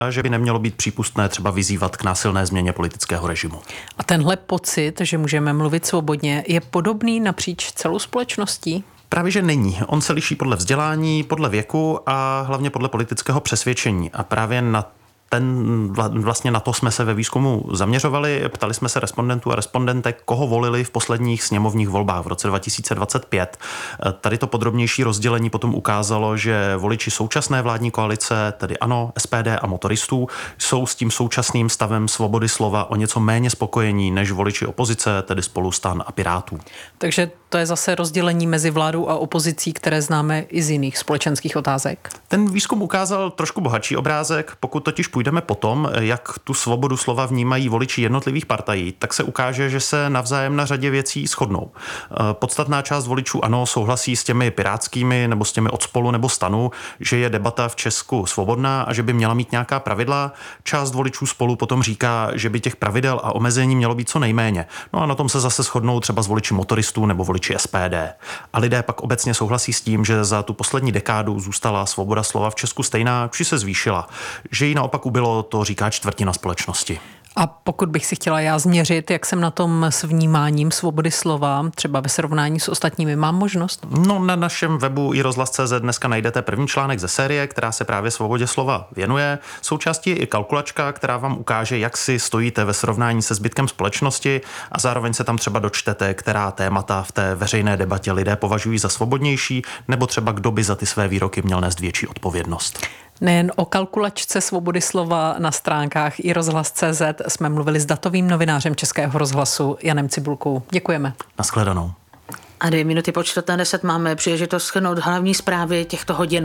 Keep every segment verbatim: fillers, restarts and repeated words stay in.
a že by nemělo být přípustné třeba vyzývat k násilné změně politického režimu. A tenhle pocit, že můžeme mluvit svobodně, je podobný napříč celou společností? Právě že není. On se liší podle vzdělání, podle věku a hlavně podle politického přesvědčení. A právě na ten, vlastně na to jsme se ve výzkumu zaměřovali. Ptali jsme se respondentů a respondentek, koho volili v posledních sněmovních volbách v roce dva tisíce dvacet pět. Tady to podrobnější rozdělení potom ukázalo, že voliči současné vládní koalice, tedy ANO, S P D a motoristů, jsou s tím současným stavem svobody slova o něco méně spokojení než voliči opozice, tedy Spolu, STAN a Pirátů. Takže to je zase rozdělení mezi vládou a opozicí, které známe i z jiných společenských otázek. Ten výzkum ukázal trošku bohatší obrázek. Pokud totiž půjdeme po tom, jak tu svobodu slova vnímají voliči jednotlivých partají, tak se ukáže, že se navzájem na řadě věcí shodnou. Podstatná část voličů ANO souhlasí s těmi pirátskými nebo s těmi od Spolu nebo STANu, že je debata v Česku svobodná a že by měla mít nějaká pravidla. Část voličů Spolu potom říká, že by těch pravidel a omezení mělo být co nejméně. No a na tom se zase shodnou třeba s voliči motoristů nebo voliči S P D. A lidé pak obecně souhlasí s tím, že za tu poslední dekádu zůstala svoboda slova v Česku stejná, či se zvýšila. Že jí naopak ubylo, to říká čtvrtina společnosti. A pokud bych si chtěla já změřit, jak jsem na tom s vnímáním svobody slova, třeba ve srovnání s ostatními, mám možnost? No, na našem webu i rozhlas tečka cé zet dneska najdete první článek ze série, která se právě svobodě slova věnuje. Součástí je i kalkulačka, která vám ukáže, jak si stojíte ve srovnání se zbytkem společnosti a zároveň se tam třeba dočtete, která témata v té veřejné debatě lidé považují za svobodnější, nebo třeba kdo by za ty své výroky měl nést větší odpovědnost. Nejen o kalkulačce svobody slova na stránkách i rozhlas tečka cé zet jsme mluvili s datovým novinářem Českého rozhlasu Janem Cibulkou. Děkujeme. Nashledanou. A dvě minuty po čtvrté deset máme příležitost shrnout hlavní zprávy těchto hodin.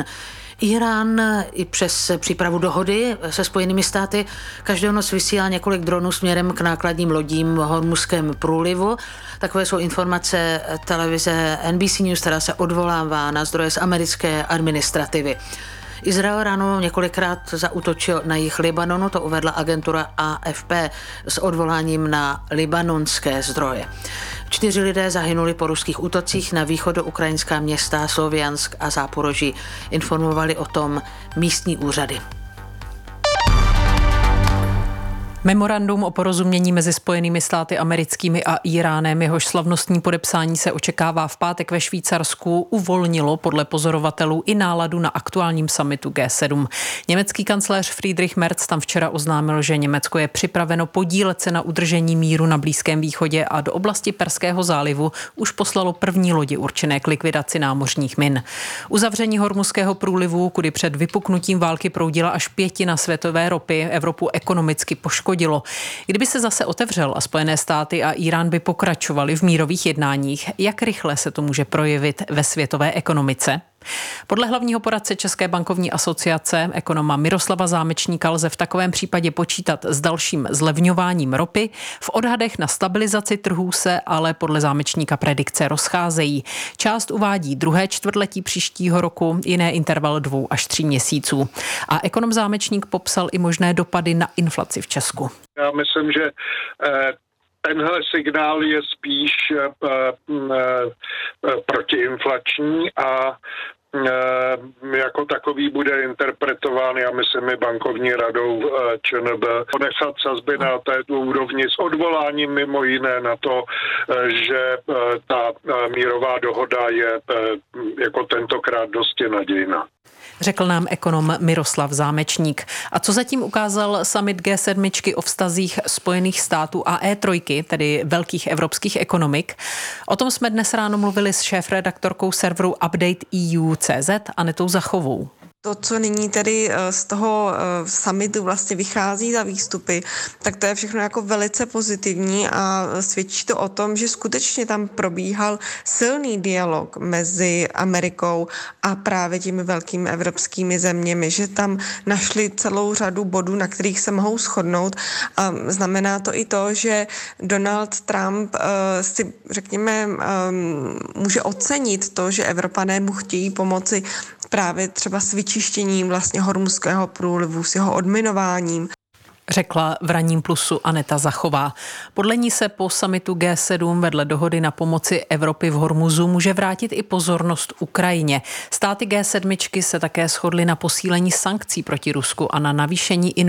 Irán i přes přípravu dohody se Spojenými státy každou noc vysílá několik dronů směrem k nákladním lodím v Hormuzském průlivu. Takové jsou informace televize N B C News, která se odvolává na zdroje z americké administrativy. Izrael ráno několikrát zaútočil na jih Libanonu, to uvedla agentura A F P s odvoláním na libanonské zdroje. Čtyři lidé zahynuli po ruských útocích na východoukrajinská města Sloviansk a Záporoží. Informovali o tom místní úřady. Memorandum o porozumění mezi Spojenými státy americkými a Iránem, jehož slavnostní podepsání se očekává v pátek ve Švýcarsku, uvolnilo podle pozorovatelů i náladu na aktuálním summitu G sedm. Německý kancléř Friedrich Merz tam včera oznámil, že Německo je připraveno podílet se na udržení míru na Blízkém východě a do oblasti Perského zálivu už poslalo první lodi určené k likvidaci námořních min. Uzavření Hormuzského průlivu, kudy před vypuknutím války proudila až pětina světové ropy, Evropu ekonomicky poškodilo. Kdyby se zase otevřel a Spojené státy a Irán by pokračovali v mírových jednáních, jak rychle se to může projevit ve světové ekonomice? Podle hlavního poradce České bankovní asociace, ekonoma Miroslava Zámečníka, lze v takovém případě počítat s dalším zlevňováním ropy. V odhadech na stabilizaci trhů se ale podle Zámečníka predikce rozcházejí. Část uvádí druhé čtvrtletí příštího roku, jiné interval dvou až tří měsíců. A ekonom Zámečník popsal i možné dopady na inflaci v Česku. Já myslím, že tenhle signál je spíš protiinflační a jako takový bude interpretován, já myslím, i bankovní radou ČNB, ponechat sazby na této úrovni s odvoláním mimo jiné na to, že ta mírová dohoda je jako tentokrát dosti nadějná. Řekl nám ekonom Miroslav Zámečník. A co zatím ukázal summit G sedm o vztazích Spojených států a E tři, tedy velkých evropských ekonomik? O tom jsme dnes ráno mluvili s šéfredaktorkou serveru Update E U tečka cé zet Anetou Zachovou. To, co nyní tedy z toho summitu vlastně vychází za výstupy, tak to je všechno jako velice pozitivní a svědčí to o tom, že skutečně tam probíhal silný dialog mezi Amerikou a právě těmi velkými evropskými zeměmi, že tam našli celou řadu bodů, na kterých se mohou shodnout. A znamená to i to, že Donald Trump si, řekněme, může ocenit to, že Evropané mu chtějí pomoci právě třeba s vyčištěním vlastně Hormuzského průlivu, s jeho odminováním. Řekla v Ranním plusu Aneta Zachová. Podle ní se po summitu G sedm vedle dohody na pomoci Evropy v Hormuzu může vrátit i pozornost Ukrajině. Státy G sedm se také shodly na posílení sankcí proti Rusku a na navýšení